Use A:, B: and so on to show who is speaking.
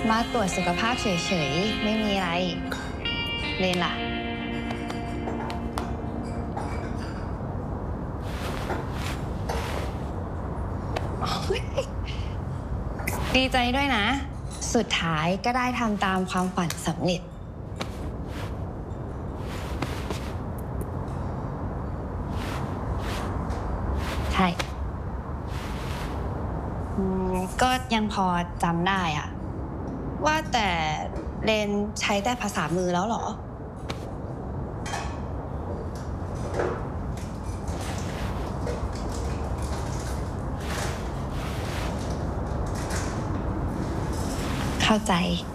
A: มาตรวจสุขภาพเฉยๆไม่มีอะไรเรนล่ะดีใจด้วยนะสุดท้ายก็ได้ทำตามความฝันสำเร็จใช่ก็ยังพอจำได้อะว่าแต่เรนใช้แต่ภาษามือแล้วเหรอเข้าใจ